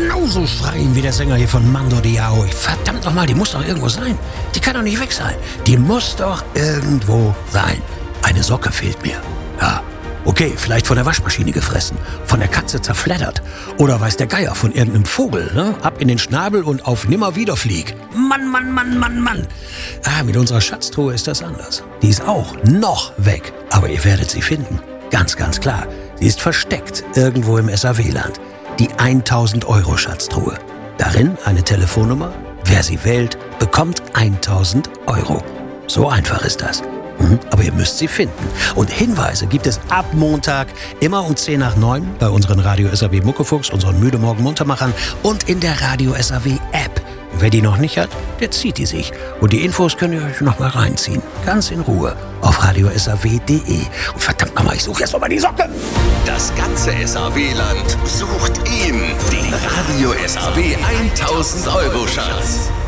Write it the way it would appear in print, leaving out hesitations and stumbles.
genauso schreien wie der Sänger hier von Mando Diao. Verdammt nochmal, die muss doch irgendwo sein. Die kann doch nicht weg sein. Die muss doch irgendwo sein. Eine Socke fehlt mir. Ja, okay, vielleicht von der Waschmaschine gefressen, von der Katze zerfleddert. Oder weiß der Geier von irgendeinem Vogel, ne? Ab in den Schnabel und auf Nimmerwiederflieg. Mann, Mann, Mann, Mann, Mann. Mit unserer Schatztruhe ist das anders. Die ist auch noch weg. Aber ihr werdet sie finden. Ganz, ganz klar. Sie ist versteckt irgendwo im SAW-Land. Die 1000 Euro Schatztruhe. Darin eine Telefonnummer. Wer sie wählt, bekommt 1000 Euro. So einfach ist das. Aber ihr müsst sie finden. Und Hinweise gibt es ab Montag immer um 10 nach 9 bei unseren Radio SAW Muckefuchs, unseren Müde Morgen Muntermachern und in der Radio SAW App. Wer die noch nicht hat, der zieht die sich. Und die Infos könnt ihr euch noch mal reinziehen. Ganz in Ruhe auf radiosaw.de. Und verdammt nochmal, ich suche jetzt noch mal die Socke. Das ganze SAW-Land sucht ihn. Den Radio SAW 1000 Euro Schatz.